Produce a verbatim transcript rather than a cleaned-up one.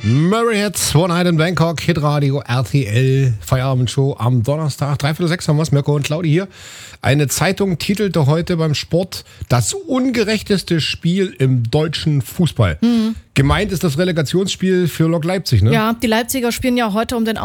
Murray Hits, One Night in Bangkok, Hitradio, R T L, Feierabendshow am Donnerstag. Drei Viertel sechs haben wir's, Mirko und Claudi hier. Eine Zeitung titelte heute beim Sport das ungerechteste Spiel im deutschen Fußball. Mhm. Gemeint ist das Relegationsspiel für Lok Leipzig, ne? Ja, die Leipziger spielen ja heute um den